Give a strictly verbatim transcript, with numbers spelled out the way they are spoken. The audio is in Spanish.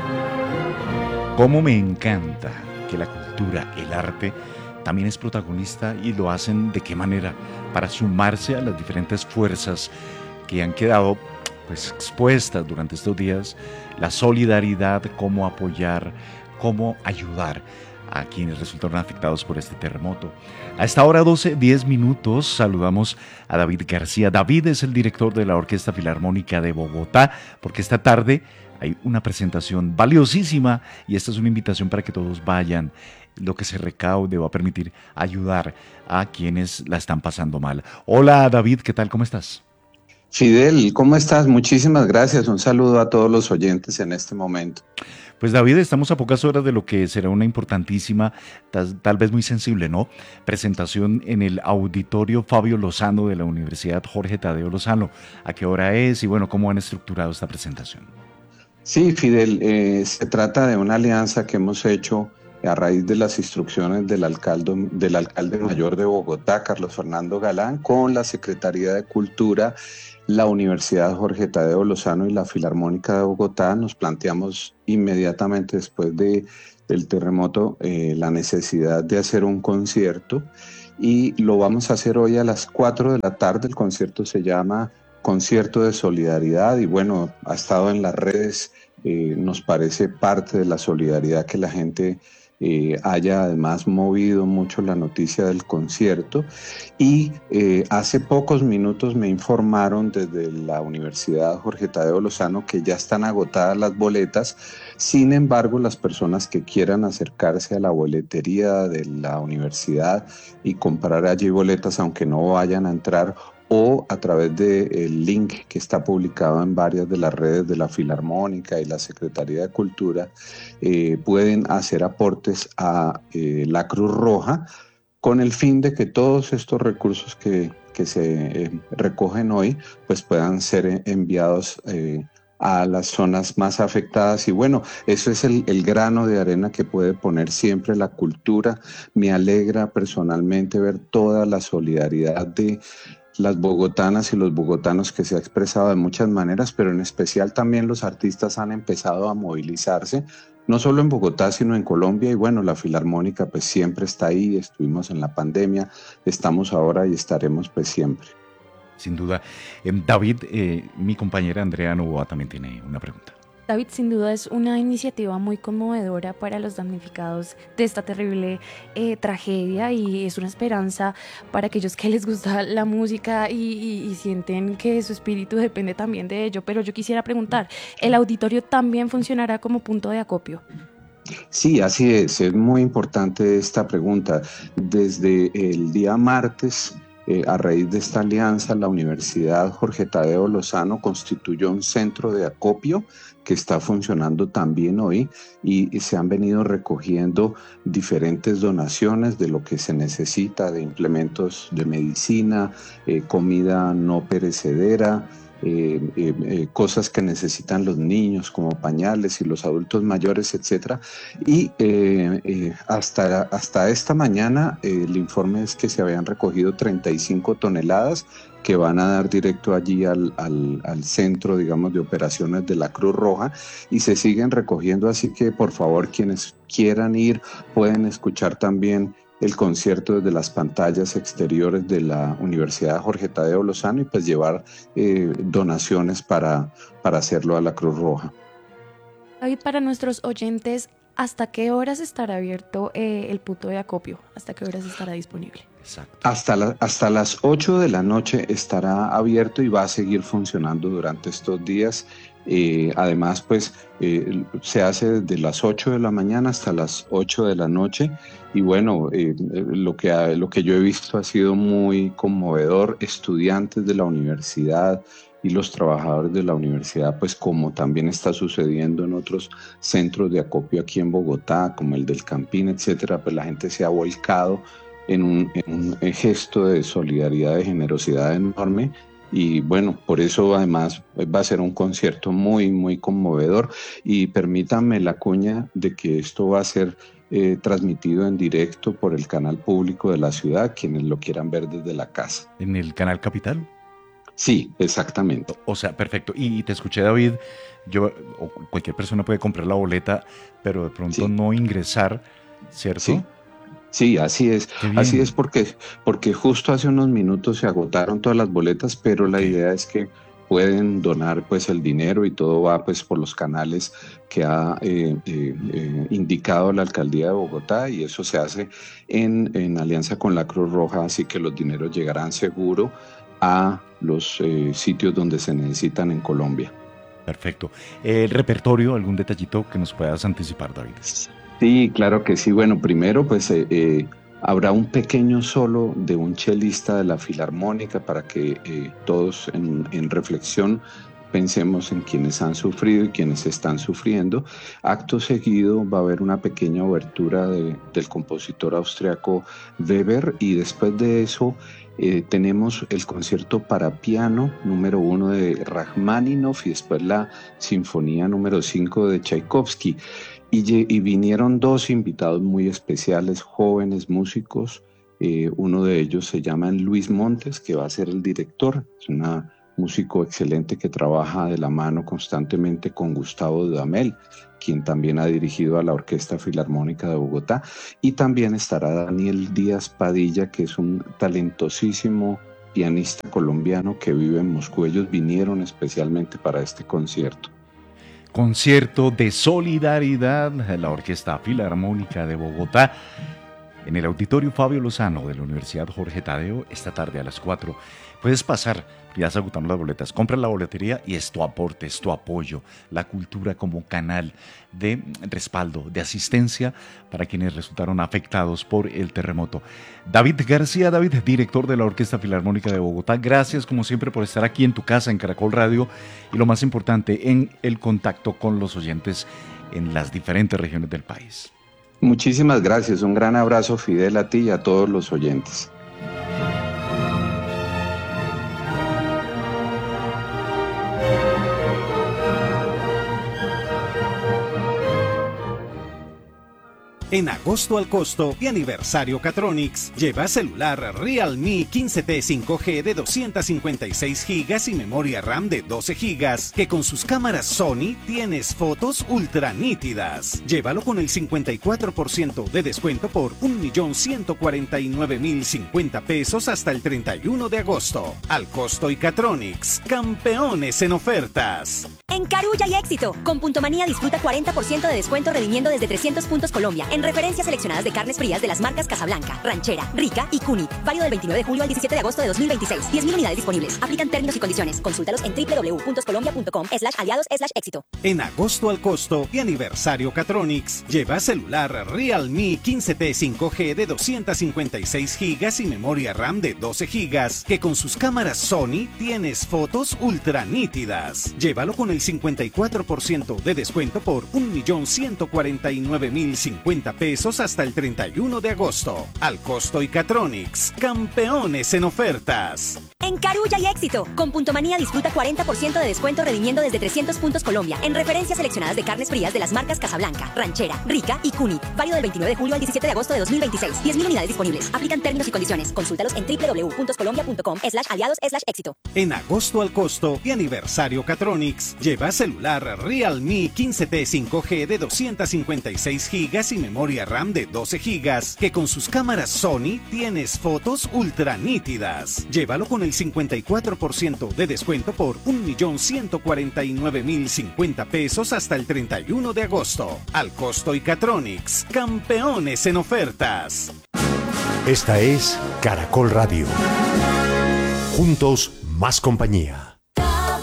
Cómo me encanta que la cultura, el arte, también es protagonista y lo hacen de qué manera para sumarse a las diferentes fuerzas que han quedado pues expuestas durante estos días, la solidaridad, cómo apoyar, cómo ayudar a quienes resultaron afectados por este terremoto. A esta hora doce, diez minutos, saludamos a David García. David es el director de la Orquesta Filarmónica de Bogotá, porque esta tarde hay una presentación valiosísima y esta es una invitación para que todos vayan. Lo que se recaude va a permitir ayudar a quienes la están pasando mal. Hola David, ¿qué tal? ¿Cómo estás? Fidel, ¿cómo estás? Muchísimas gracias. Un saludo a todos los oyentes en este momento. Pues David, estamos a pocas horas de lo que será una importantísima, tal, tal vez muy sensible, ¿no? Presentación en el Auditorio Fabio Lozano de la Universidad Jorge Tadeo Lozano. ¿A qué hora es? Y bueno, ¿cómo han estructurado esta presentación? Sí, Fidel, eh, se trata de una alianza que hemos hecho a raíz de las instrucciones del alcalde, del alcalde mayor de Bogotá, Carlos Fernando Galán, con la Secretaría de Cultura, la Universidad Jorge Tadeo Lozano y la Filarmónica de Bogotá. Nos planteamos inmediatamente después de, del terremoto eh, la necesidad de hacer un concierto y lo vamos a hacer hoy a las cuatro de la tarde. El concierto se llama Concierto de Solidaridad y bueno, ha estado en las redes, eh, nos parece parte de la solidaridad que la gente eh, haya además movido mucho la noticia del concierto. Y eh, hace pocos minutos me informaron desde la Universidad Jorge Tadeo Lozano que ya están agotadas las boletas. Sin embargo, las personas que quieran acercarse a la boletería de la universidad y comprar allí boletas, aunque no vayan a entrar, o a través del link que está publicado en varias de las redes de la Filarmónica y la Secretaría de Cultura, eh, pueden hacer aportes a eh, la Cruz Roja con el fin de que todos estos recursos que, que se eh, recogen hoy pues puedan ser enviados eh, a las zonas más afectadas. Y bueno, eso es el, el grano de arena que puede poner siempre la cultura. Me alegra personalmente ver toda la solidaridad de las bogotanas y los bogotanos que se ha expresado de muchas maneras, pero en especial también los artistas han empezado a movilizarse, no solo en Bogotá, sino en Colombia. Y bueno, la Filarmónica pues siempre está ahí, estuvimos en la pandemia, estamos ahora y estaremos pues siempre. Sin duda. Eh, David, eh, mi compañera Andrea Novoa también tiene una pregunta. David, sin duda es una iniciativa muy conmovedora para los damnificados de esta terrible eh, tragedia y es una esperanza para aquellos que les gusta la música y, y, y sienten que su espíritu depende también de ello. Pero yo quisiera preguntar, ¿el auditorio también funcionará como punto de acopio? Sí, así es, es muy importante esta pregunta. Desde el día martes, eh, a raíz de esta alianza, la Universidad Jorge Tadeo Lozano constituyó un centro de acopio que está funcionando también hoy y, y se han venido recogiendo diferentes donaciones de lo que se necesita, de implementos de medicina, eh, comida no perecedera, Eh, eh, eh, cosas que necesitan los niños como pañales y los adultos mayores, etcétera. Y eh, eh, hasta, hasta esta mañana eh, el informe es que se habían recogido treinta y cinco toneladas que van a dar directo allí al, al, al centro, digamos, de operaciones de la Cruz Roja y se siguen recogiendo, así que por favor quienes quieran ir pueden escuchar también el concierto desde las pantallas exteriores de la Universidad Jorge Tadeo Lozano y pues llevar eh, donaciones para, para hacerlo a la Cruz Roja. David, para nuestros oyentes, ¿hasta qué horas estará abierto eh, el punto de acopio? ¿Hasta qué horas estará disponible? Exacto. Hasta, la, hasta las ocho de la noche estará abierto y va a seguir funcionando durante estos días. Eh, además, pues eh, se hace desde las ocho de la mañana hasta las ocho de la noche y bueno, eh, lo, que ha, lo que yo he visto ha sido muy conmovedor. Estudiantes de la universidad y los trabajadores de la universidad, pues como también está sucediendo en otros centros de acopio aquí en Bogotá, como el del Campín, etcétera, pues la gente se ha volcado en un, en un gesto de solidaridad, de generosidad enorme. Y bueno, por eso además va a ser un concierto muy, muy conmovedor. Y permítanme la cuña de que esto va a ser eh, transmitido en directo por el canal público de la ciudad, quienes lo quieran ver desde la casa. ¿En el canal Capital? Sí, exactamente. O sea, perfecto. Y te escuché, David, yo o cualquier persona puede comprar la boleta, pero de pronto Sí, no ingresar, ¿cierto? sí. Sí, así es, Qué así es bien. porque, porque justo hace unos minutos se agotaron todas las boletas, pero la Ok, idea es que pueden donar pues el dinero y todo va pues por los canales que ha eh, eh, eh, indicado la Alcaldía de Bogotá y eso se hace en, en alianza con la Cruz Roja, así que los dineros llegarán seguro a los eh, sitios donde se necesitan en Colombia. perfecto. El repertorio, algún detallito que nos puedas anticipar, David. Sí, claro que sí. Bueno, primero pues eh, eh, habrá un pequeño solo de un chelista de la Filarmónica para que eh, todos en, en reflexión pensemos en quienes han sufrido y quienes están sufriendo. Acto seguido va a haber una pequeña obertura de- del compositor austriaco Weber y después de eso eh, tenemos el concierto para piano número uno de Rachmaninoff y después la sinfonía número cinco de Tchaikovsky. Y, lle- y vinieron dos invitados muy especiales, jóvenes músicos. Eh, uno de ellos se llama Luis Montes, que va a ser el director. Es un músico excelente que trabaja de la mano constantemente con Gustavo Dudamel, quien también ha dirigido a la Orquesta Filarmónica de Bogotá. Y también estará Daniel Díaz Padilla, que es un talentosísimo pianista colombiano que vive en Moscú. Ellos vinieron especialmente para este concierto. Concierto de solidaridad, la Orquesta Filarmónica de Bogotá, en el Auditorio Fabio Lozano de la Universidad Jorge Tadeo, esta tarde a las cuatro. Puedes pasar, ya se agotaron las boletas, compra la boletería y es tu aporte, es tu apoyo, la cultura como canal de respaldo, de asistencia para quienes resultaron afectados por el terremoto. David García, David, director de la Orquesta Filarmónica de Bogotá, gracias como siempre por estar aquí en tu casa, en Caracol Radio, y lo más importante, en el contacto con los oyentes en las diferentes regiones del país. Muchísimas gracias. Un gran abrazo, Fidel, a ti y a todos los oyentes. En agosto al costo y aniversario Catronics, lleva celular Realme quince T cinco G de doscientos cincuenta y seis gigas y memoria RAM de doce gigas, que con sus cámaras Sony tienes fotos ultra nítidas. Llévalo con el cincuenta y cuatro por ciento de descuento por un millón ciento cuarenta y nueve mil cincuenta pesos hasta el treinta y uno de agosto. Al costo y Catronics, campeones en ofertas. En Carulla y Éxito, con Punto Manía disfruta cuarenta por ciento de descuento redimiendo desde trescientos puntos Colombia en referencias seleccionadas de carnes frías de las marcas Casablanca, Ranchera, Rica y Cuni. Válido del veintinueve de julio al diecisiete de agosto de dos mil veintiséis. diez mil unidades disponibles. Aplican términos y condiciones. Consúltalos en doble u doble u doble u punto colombia punto com slash aliados slash éxito. En agosto al costo y aniversario Catronics, lleva celular Realme quince T cinco G de doscientos cincuenta y seis gigas y memoria RAM de doce gigas, que con sus cámaras Sony tienes fotos ultra nítidas. Llévalo con el cincuenta y cuatro por ciento de descuento por un millón ciento cuarenta y nueve mil cincuenta pesos hasta el treinta y uno de agosto. Al costo y Catronics, campeones en ofertas. En Carulla y Éxito, con Punto Manía disfruta cuarenta por ciento de descuento redimiendo desde trescientos puntos Colombia en referencias seleccionadas de carnes frías de las marcas Casablanca, Ranchera, Rica y Cuni. Válido del veintinueve de julio al diecisiete de agosto de dos mil veintiséis. diez mil unidades disponibles. Aplican términos y condiciones. Consúltalos en doble u doble u doble u punto colombia punto com slash aliados slash éxito. En agosto al costo y aniversario Catronics, lleva celular Realme quince T cinco G de doscientos cincuenta y seis gigas y memoria RAM de doce gigas, que con sus cámaras Sony tienes fotos ultra nítidas. Llévalo con el cincuenta y cuatro por ciento de descuento por un millón ciento cuarenta y nueve mil cincuenta pesos hasta el treinta y uno de agosto. Al costo y Catronics, campeones en ofertas. Esta es Caracol Radio. Juntos, más compañía.